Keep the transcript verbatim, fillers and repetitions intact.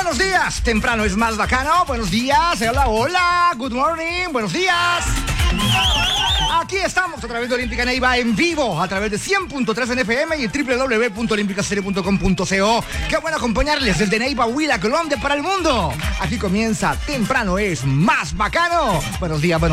Buenos días, temprano es más bacano. Buenos días, hola, hola, good morning, buenos días. Aquí estamos a través de Olímpica Neiva en vivo, a través de cien punto tres en F M y doble u doble u doble u punto olímpica stereo punto com punto co. Qué bueno acompañarles desde Neiva, Huila, Colombia para el mundo. Aquí comienza Temprano es más bacano. Buenos días, buenos